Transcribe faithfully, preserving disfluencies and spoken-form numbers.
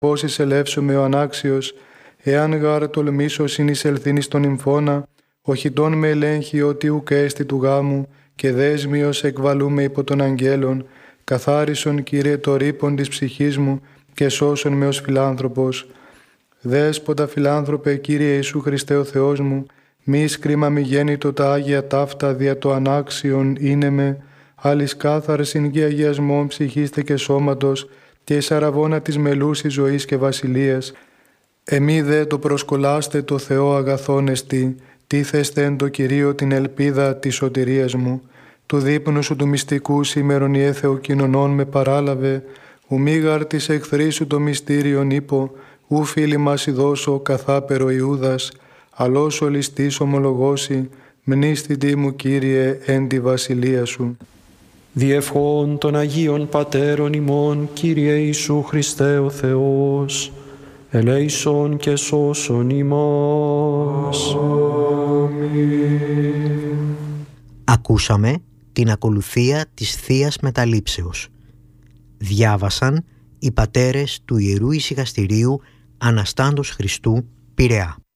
πώς εισελεύσομαι ο ανάξιος, εάν γάρ τολμήσω συνεισελθήν εις τον υμφώνα, ο χιτών με ελέγχει ότι ουκ έστι του γάμου, και δέσμιος εκβαλούμε υπό των αγγέλων, καθάρισον, Κύριε, το ρήπον της ψυχής μου και σώσον με ως φιλάνθρωπος. Δέσποτα φιλάνθρωπε, Κύριε Ιησού Χριστέ ο Θεός μου, μη σκρίμα μη γέννητο τα Άγια ταύτα δια το ανάξιον είναι με, άλλης κάθαρσιν και αγιασμών ψυχήστε και σώματος, και εις αραβώνα της μελούσης ζωής και βασιλείας. Εμεί δε το προσκολάστε το Θεό αγαθόν εστί, τίθεστε εν το Κυρίο την ελπίδα της σωτηρίας μου. Του δείπνου σου του μυστικού σήμερον ιε Θεοκοινωνών με παράλαβε, ουμίγαρ της εχθρής σου το μυστήριον είπω, ου φίλοι μας ειδώσω καθάπερο Ιούδας, αλός ο ληστής ομολογώσει, μνήστητη μου Κύριε εν τη βασιλεία σου. Διευχών των Αγίων Πατέρων ημών, Κύριε Ιησού Χριστέ ο Θεός, ελέησον και σώσον ημάς. Αμήν. Ακούσαμε την ακολουθία της Θείας Μεταλήψεως. Διάβασαν οι πατέρες του Ιερού Ησυχαστηρίου Αναστάντος Χριστού, Πειραιά.